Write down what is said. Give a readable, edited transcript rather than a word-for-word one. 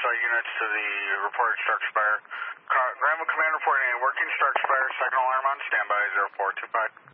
all units to the reported structure fire. Granville Command reporting a working structure fire, second alarm on standby, 0425.